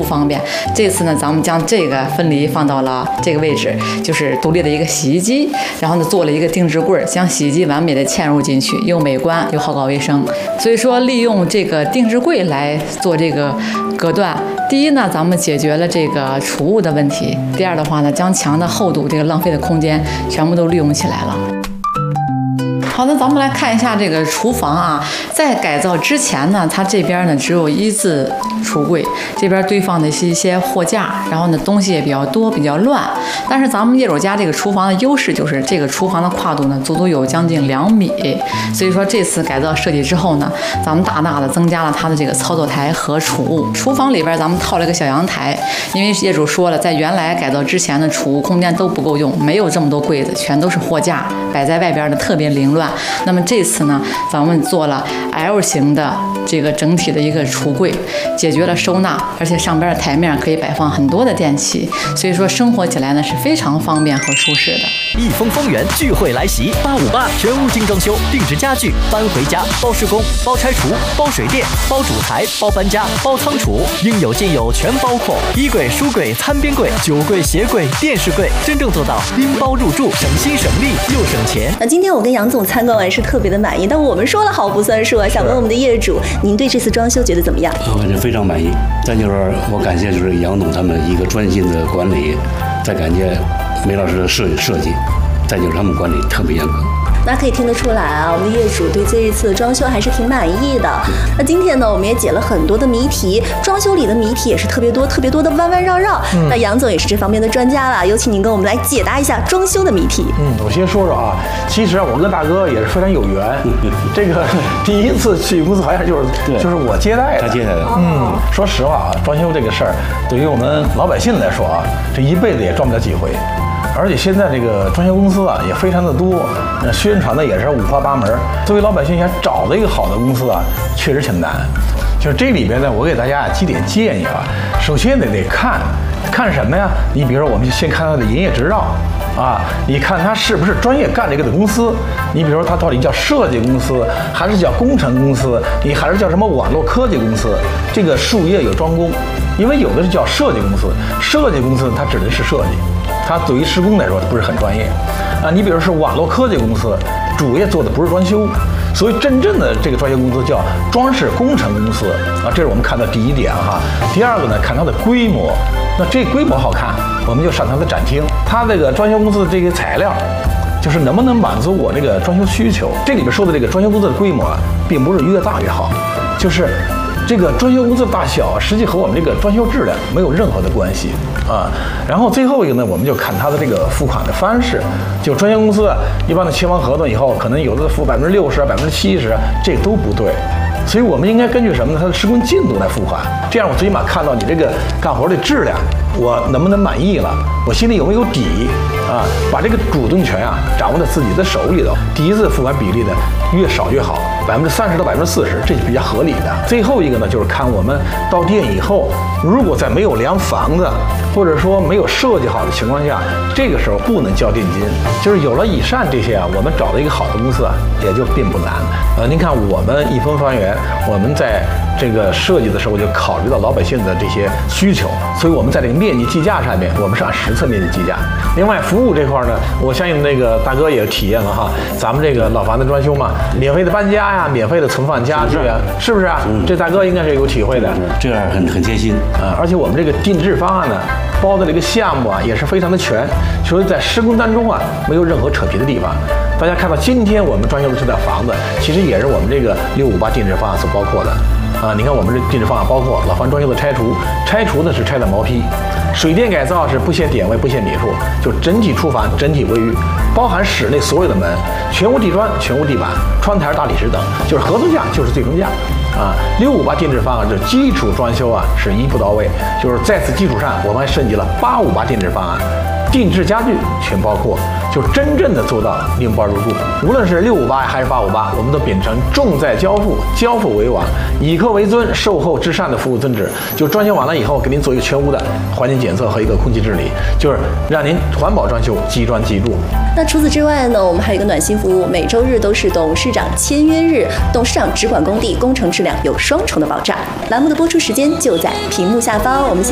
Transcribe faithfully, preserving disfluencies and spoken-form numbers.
不方便。这次呢，咱们将这个分离放到了这个位置，就是独立的一个洗衣机，然后呢做了一个定制柜，将洗衣机完美的嵌入进去，又美观又好搞卫生。所以说，利用这个定制柜来做这个隔断，第一呢，咱们解决了这个储物的问题；第二的话呢，将墙的厚度、这个浪费的空间全部都利用起来了。好的，咱们来看一下这个厨房啊，在改造之前呢，它这边呢只有一字橱柜，这边堆放的是一些货架，然后呢东西也比较多，比较乱。但是咱们业主家这个厨房的优势就是这个厨房的跨度呢，足足有将近两米，所以说这次改造设计之后呢，咱们大大的增加了它的这个操作台和储物。厨房里边咱们套了一个小阳台，因为业主说了，在原来改造之前的储物空间都不够用，没有这么多柜子，全都是货架摆在外边的，特别凌乱。那么这次呢，咱们做了 L 型的这个整体的一个橱柜，解决了收纳，而且上边的台面可以摆放很多的电器，所以说生活起来呢是非常方便和舒适的。 益丰丰源聚会来袭，八五八全屋精装修，定制家具，搬回家，包施工，包拆除，包水电，包主材，包搬家，包仓储，应有尽有，全包括。衣柜、书柜、餐边柜、酒柜、鞋柜、电视柜，真正做到拎包入住，省心省力又省钱。 那今天我跟杨总参观完是特别的满意，但我们说了好不算数啊，想问我们的业主，您对这次装修觉得怎么样？ 我感觉非常满意。再就是我感谢就是杨总他们一个专心的管理，再感谢梅老师的设计设计，再就是他们管理特别严格。 那可以听得出来啊，我们的业主对这一次的装修还是挺满意的。那今天呢，我们也解了很多的谜题，装修里的谜题也是特别多、特别多的弯弯绕绕。嗯、那杨总也是这方面的专家了，有请您跟我们来解答一下装修的谜题。 嗯，我先说说啊，其实我跟大哥也是非常有缘。这个第一次去公司好像就是就是我接待的， 他接待的。 嗯，说实话啊，装修这个事儿对于我们老百姓来说啊，这一辈子也赚不了几回。而且现在这个装修公司啊也非常的多，那宣传的也是五花八门。作为老百姓想找到一个好的公司啊，确实挺难。就是这里边呢，我给大家几点建议啊。首先得得看，看什么呀？你比如说，我们先看它的营业执照啊，你看它是不是专业干这个的公司？你比如说，它到底叫设计公司，还是叫工程公司？你还是叫什么网络科技公司？这个术业有专攻，因为有的是叫设计公司，设计公司它指的是设计。它对于施工来说不是很专业，啊，你比如说网络科技公司，主业做的不是装修，所以真正的这个装修公司叫装饰工程公司啊，这是我们看到第一点哈。第二个呢，看它的规模，那这规模好看，我们就上它的展厅，它这个装修公司的这些材料，就是能不能满足我这个装修需求。这里边说的这个装修公司的规模啊，并不是越大越好，就是这个装修公司的大小实际和我们这个装修质量没有任何的关系啊。然后最后一个呢，我们就看它的这个付款的方式。就装修公司一般的签完合同以后，可能有的付百分之六十、百分之七十，这都不对。所以我们应该根据什么呢？它的施工进度来付款，这样我最起码看到你这个干活的质量，我能不能满意了，我心里有没有底啊？把这个主动权啊掌握在自己的手里头。第一次付款比例呢越少越好，百分之三十到百分之四十，这是比较合理的。最后一个呢，就是看我们到店以后，如果在没有量房子或者说没有设计好的情况下，这个时候不能交定金。就是有了以上这些啊，我们找到一个好的公司啊，也就并不难。呃，您看我们益丰方圆，我们在这个设计的时候就考虑到老百姓的这些需求，所以我们在这个面积计价上面，我们是按实测面积计价。另外服务这块呢，我相信那个大哥也体验了哈，咱们这个老房子装修嘛，免费的搬家呀，免费的存放家具啊，是不是啊？嗯、这大哥应该是有体会的， 这样很很贴心啊。而且我们这个定制方案呢，包的这个项目啊也是非常的全，所以在施工当中啊没有任何扯皮的地方。大家看到今天我们装修的这套房子，其实也是我们这个六五八定制方案所包括的啊。你看我们这定制方案包括老房装修的拆除，拆除呢是拆的毛坯，水电改造是不限点位不限米数，就整体厨房整体卫浴，包含室内所有的门，全屋地砖、全屋地板、窗台、大理石等，就是合同价就是最终价啊。六五八定制方案这基础装修啊是一步到位，就是在此基础上我们还升级了八五八定制方案。定制家具全包括，就真正的做到拎包入住。无论是六五八还是八五八，我们都秉承重在交付、交付为王、以客为尊、售后至上的服务宗旨。就装修完了以后，给您做一个全屋的环境检测和一个空气治理，就是让您环保装修，即装即住。 那除此之外呢，我们还有一个暖心服务，每周日都是董事长签约日，董事长只管工地工程质量有双重的保障。栏目的播出时间就在屏幕下方，我们。